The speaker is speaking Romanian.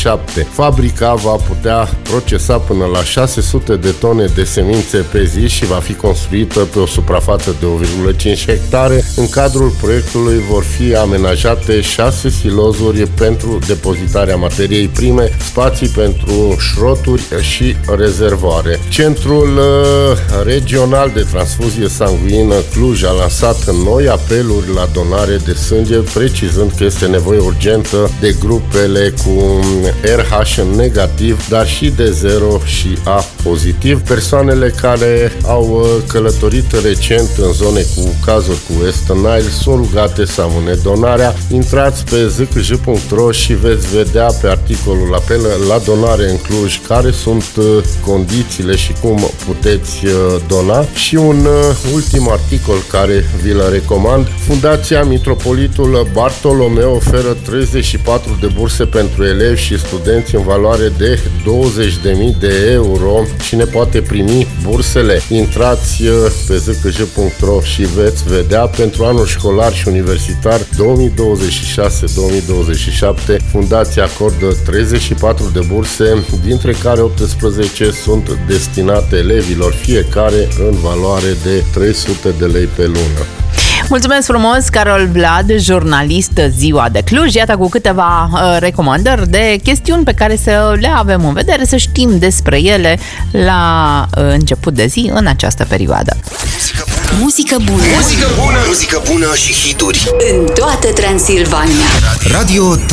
2027. Fabrica va putea procesa până la 600 de tone de semințe pe zi și va fi construită pe o suprafață de 1,5 hectare. În cadrul proiectului vor fi amenajate 6 silozuri pentru depozitarea materiei prime, spații pentru șroturi și rezervoare. Centrul regional de transfuzie sanguină Cluj a lansat noi apeluri la donare de sânge, precizând că este nevoie urgentă de grupele cu RH negativ, dar și de 0 și A pozitiv. Persoanele care au călătorit recent în zone cu cazuri cu Western Nile sunt rugate să amâne donarea. Intrați pe zkj.ro și veți vedea pe articolul apel la donare în Cluj care sunt condițiile și cum puteți dona. Și un ultim articol care vi-l recomand. Fundația Mitropolitul Bartolomeu oferă 34 de burse pentru elevi și studenți în valoare de 20.000 de euro. Cine poate primi bursele? Intrați pe zkj.ro și veți vedea. Pentru anul școlar și universitar 2026-2027, Fundația acordă 34 de burse, dintre care 18 sunt destinate elevilor, fiecare în valoare de 300 de lei pe lună. Mulțumesc frumos, Carol Vlad, jurnalist Ziua de Cluj. Iată cu câteva recomandări de chestiuni pe care să le avem în vedere, să știm despre ele la început de zi în această perioadă. Muzică bună. Muzică bună. Muzică bună și hituri în toată Transilvania. Radio